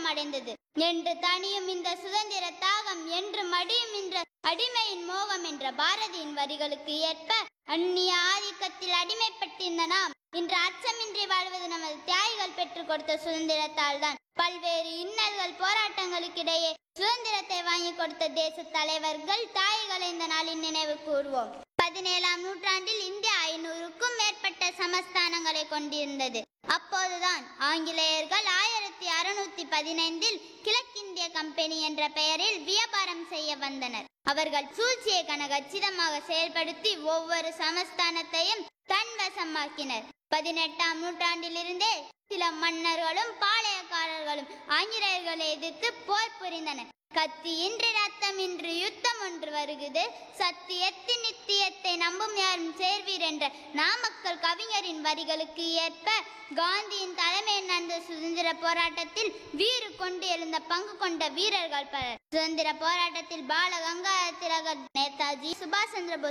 அடைந்தது என்று தனியும் இந்த சுதந்திர தாகம் என்று மடியும் என்ற அடிமையின் மோகம் என்ற பாரதியின் வரிகளுக்கு ஏற்ப அந்நிய ஆதிக்கத்தில் அடிமைப்பட்டிருந்த நாம் இன்று அச்சமின்றி வாழ்வது நமது தியாகிகள் பெற்றுக் கொடுத்த சுதந்திரத்தால் தான். பல்வேறு இன்னல்கள் போராட்டங்களுக்கிடையே சுதந்திரத்தை வாங்கி கொடுத்த தேச தலைவர்கள் தாய்களை இந்த நாளில் நினைவு கூறுவோம். 17ஆம் நூற்றாண்டில் இந்தியா 500க்கும் மேற்பட்ட சமஸ்தானங்களை கொண்டிருந்தது. அப்போதுதான் ஆங்கிலேயர்கள் 1615இல் கிழக்கிந்திய கம்பெனி என்ற பெயரில் வியாபாரம் செய்ய வந்தனர். அவர்கள் சூழ்ச்சியை கனகச்சிதமாக செயல்படுத்தி ஒவ்வொரு சமஸ்தானத்தையும் தன்வசமாக்கினர். 18ஆம் நூற்றாண்டிலிருந்தே சில மன்னர்களும் பாளையக்காரர்களும் ஆங்கிலேயர்களை எதிர்த்து போர் புரிந்தனர். கத்தியின்றி ரத்தமின்றி யுத்தம் ஒன்று வருகிறது, சத்தியத்தின் நித்தியத்தை நம்பும் யாரும் சேர்வீர் என்ற நாமக்கல் கவிஞரின் வரிகளுக்கு ஏற்ப காந்தியின் தலைமையில் நடந்த சுதந்திர போராட்டத்தில் வீறு கொண்டு எழுந்த பங்கு கொண்ட வீரர்கள் பலர். சுதந்திர போராட்டத்தில் பால கங்காதர திலகர், நேதாஜி சுபாஷ் சந்திர போஸ்